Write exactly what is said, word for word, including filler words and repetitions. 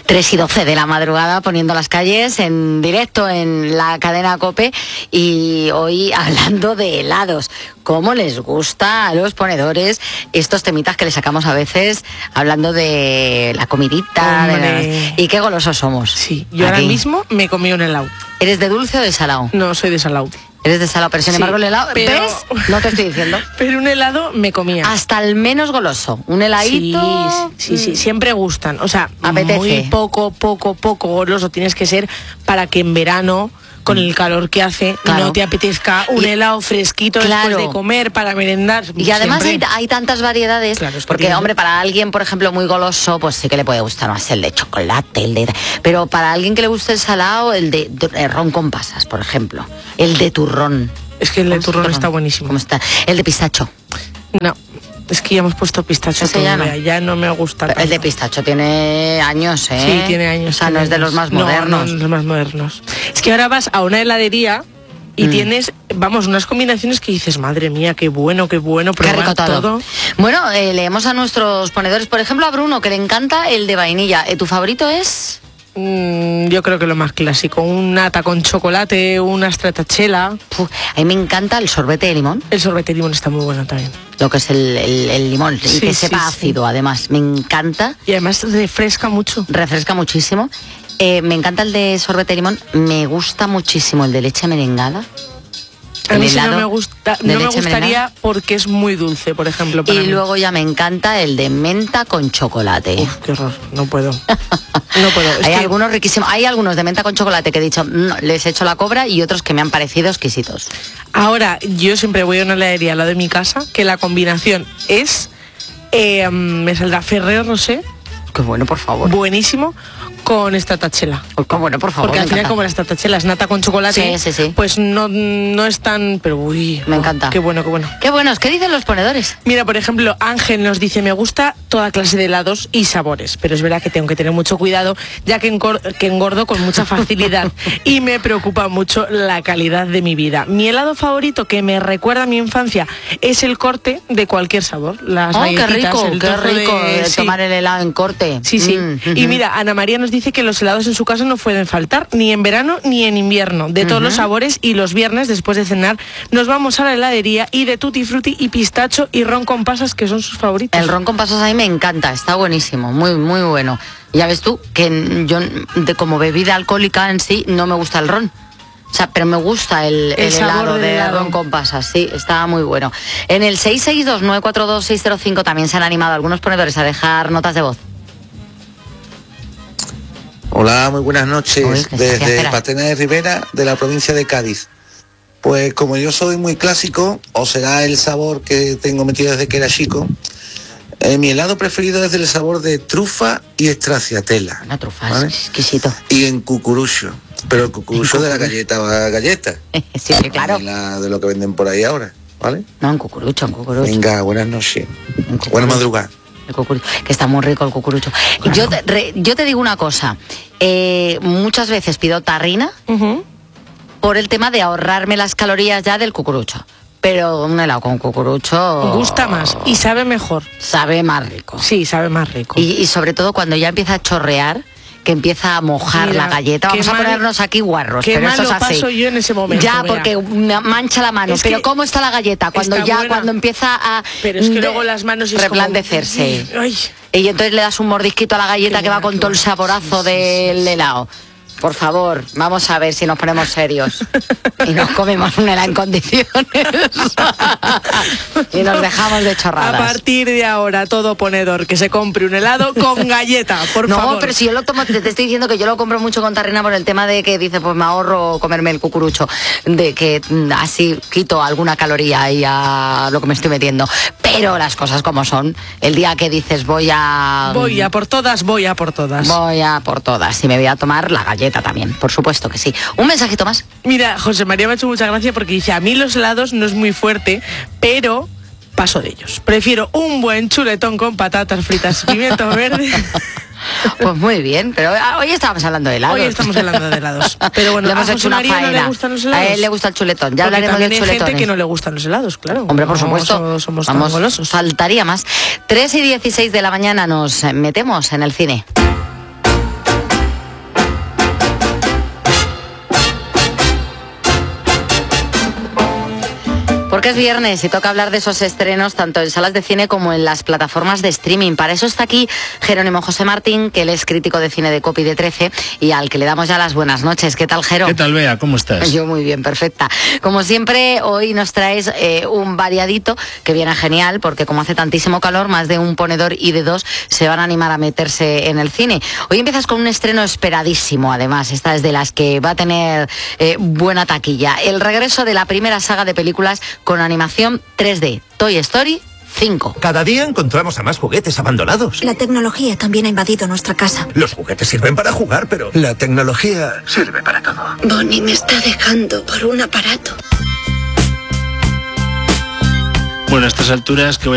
tres y doce de la madrugada, poniendo las calles en directo en la cadena COPE, y hoy hablando de helados. ¿Cómo les gusta a los ponedores estos temitas que le sacamos a veces hablando de la comidita? De las... ¿Y qué golosos somos? Sí, yo aquí. Ahora mismo me comí un helado. ¿Eres de dulce o de salado? No, soy de salado. Eres de salado, pero sin sí, embargo el helado, pero... ¿ves? No te estoy diciendo. Pero un helado me comía. Hasta el menos goloso. Un heladito... Sí, sí, sí, sí, siempre gustan. O sea, apetece. Muy poco, poco, poco goloso tienes que ser para que en verano, con el calor que hace, claro, no te apetezca un y, helado fresquito, claro, después de comer para merendar. Y además hay, hay tantas variedades, claro, es que porque, hombre, para alguien, por ejemplo, muy goloso, pues sí que le puede gustar más el de chocolate, el de... Pero para alguien que le guste el salado, el de, de ron con pasas, por ejemplo. El de turrón. Es que el de turrón está buenísimo. ¿Cómo está? El de pistacho. No, es que ya hemos puesto pistacho. Todo, ya, no. ya no me gusta. Pero el de pistacho tiene años, ¿eh? Sí, tiene años. O sea, no es de los más modernos. No, no es de los más modernos. Es que ahora vas a una heladería y mm. tienes, vamos, unas combinaciones que dices, madre mía, qué bueno, qué bueno, probar qué rico todo. todo. Bueno, eh, leemos a nuestros ponedores. Por ejemplo, a Bruno, que le encanta el de vainilla. ¿Tu favorito es...? Yo creo que lo más clásico, un nata con chocolate, una stracciatella. Uf, a mí me encanta el sorbete de limón. El sorbete de limón está muy bueno también. Lo que es el, el, el limón, sí, y que sí, sepa sí, ácido, sí. Además, me encanta. Y además refresca mucho. Refresca muchísimo. Eh, me encanta el de sorbete de limón, me gusta muchísimo el de leche merengada. A mí sí no me gusta, no me gustaría merengada. Porque es muy dulce, por ejemplo. Para y mí. Luego ya me encanta el de menta con chocolate. Uf, qué horror, no puedo. No puedo. Es hay que... algunos riquísimos, hay algunos de menta con chocolate que he dicho, no, les he hecho la cobra, y otros que me han parecido exquisitos. Ahora, yo siempre voy a una heladería al lado de mi casa, que la combinación es, eh, me saldrá Ferrero Rocher. Qué bueno, por favor. Buenísimo. Con stracciatella. Qué bueno, por favor. Porque al final, como la stracciatella es nata con chocolate, sí, sí, sí. pues no, no es tan... Pero uy, me oh, encanta. Qué bueno, qué bueno. Qué buenos. ¿Qué dicen los ponedores? Mira, por ejemplo, Ángel nos dice, me gusta toda clase de helados y sabores, pero es verdad que tengo que tener mucho cuidado, ya que engordo, que engordo con mucha facilidad y me preocupa mucho la calidad de mi vida. Mi helado favorito, que me recuerda a mi infancia, es el Corte de cualquier sabor. Las oh, qué rico, el qué rico de, de sí. tomar el helado en Corte. Sí, sí. Mm, y uh-huh. mira, Ana María nos dice que los helados en su casa no pueden faltar, ni en verano ni en invierno, de todos uh-huh. los sabores, y los viernes después de cenar nos vamos a la heladería y de tutti frutti y pistacho y ron con pasas, que son sus favoritos. El ron con pasas a mí me encanta, está buenísimo, muy muy bueno. Ya ves tú que yo de como bebida alcohólica en sí no me gusta el ron. O sea, pero me gusta el, el, el helado de helado. ron con pasas, sí, está muy bueno. En el seis seis dos nueve cuatro dos seis cero cinco también se han animado algunos ponedores a dejar notas de voz. Hola, muy buenas noches. Uy, desde Patena de Rivera, de la provincia de Cádiz. Pues como yo soy muy clásico, o será el sabor que tengo metido desde que era chico, eh, mi helado preferido es el sabor de trufa y stracciatella. Una trufa, ¿vale? Es exquisito. Y en cucurucho, pero el cucurucho de la galleta va galleta. Sí, claro. De, la, de lo que venden por ahí ahora, ¿vale? No, en cucurucho, en cucurucho. Venga, buenas noches. Buena madrugada. El cucurucho, que está muy rico el cucurucho. Claro. Yo, te, re, yo te digo una cosa, eh, muchas veces pido tarrina uh-huh. por el tema de ahorrarme las calorías ya del cucurucho. Pero un helado con cucurucho... gusta más y sabe mejor. Sabe más rico. Sí, sabe más rico. Y, y sobre todo cuando ya empieza a chorrear, que empieza a mojar Mira, la galleta. Vamos a ponernos mal, aquí guarros, qué pero mal eso es lo así. Paso yo en ese momento. Ya, mira. Porque me mancha la mano. Es pero ¿cómo está la galleta? Cuando ya, buena. Cuando empieza a... Pero es que luego las manos es reblandecerse. Como... Ay. Y entonces le das un mordisquito a la galleta qué que buena, va con todo el saborazo sí, del sí, sí, helado. Por favor, vamos a ver si nos ponemos serios y nos comemos un helado en condiciones y nos dejamos de chorradas. A partir de ahora, todo ponedor que se compre un helado con galleta, por no, favor. No, pero si yo lo tomo, te, te estoy diciendo que yo lo compro mucho con tarrina por el tema de que dice, pues me ahorro comerme el cucurucho, de que así quito alguna caloría y a lo que me estoy metiendo. Pero las cosas como son, el día que dices voy a... Voy a por todas, voy a por todas. Voy a por todas y me voy a tomar la galleta también, por supuesto que sí. Un mensajito más. Mira, José María me ha hecho mucha gracia porque dice, a mí los helados no es muy fuerte, pero paso de ellos. Prefiero un buen chuletón con patatas fritas, pimiento verde. Pues muy bien, pero hoy estábamos hablando de helados. Hoy estamos hablando de helados. Pero bueno, le hemos a hecho una María faena. No le gustan los helados. A él le gusta el chuletón. Ya porque hablaremos del chuletón. Hay gente que no le gustan los helados, claro. Hombre, por supuesto. No somos Vamos, tan golosos. Faltaría más. tres y dieciséis de la mañana nos metemos en el cine. Porque es viernes y toca hablar de esos estrenos tanto en salas de cine como en las plataformas de streaming. Para eso está aquí Jerónimo José Martín, que él es crítico de cine de Copy de trece y al que le damos ya las buenas noches. ¿Qué tal, Jero? ¿Qué tal, Bea? ¿Cómo estás? Yo muy bien, perfecta. Como siempre, hoy nos traes eh, un variadito que viene genial porque como hace tantísimo calor, más de un ponedor y de dos se van a animar a meterse en el cine. Hoy empiezas con un estreno esperadísimo, además. Esta es de las que va a tener eh, buena taquilla. El regreso de la primera saga de películas con animación tres D, Toy Story cinco. Cada día encontramos a más juguetes abandonados. La tecnología también ha invadido nuestra casa. Los juguetes sirven para jugar, pero la tecnología sirve para todo. Bonnie me está dejando por un aparato. Bueno, a estas alturas que voy